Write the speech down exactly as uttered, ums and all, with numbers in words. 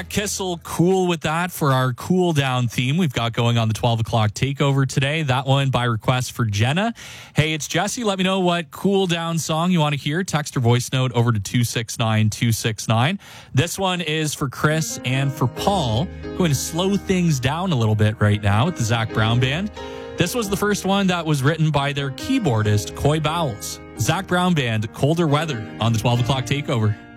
Brett Kissel, cool with that for our cool down theme we've got going on the twelve o'clock takeover today. That one by request for Jenna. Hey, it's Jesse. Let me know what cool down song you want to hear. Text or voice note over to two six nine two six nine. This one is for Chris and for Paul. Going to slow things down a little bit right now with the Zach Brown Band. This was the first one that was written by their keyboardist, Coy Bowles. Zach Brown Band, Colder Weather on the twelve o'clock takeover.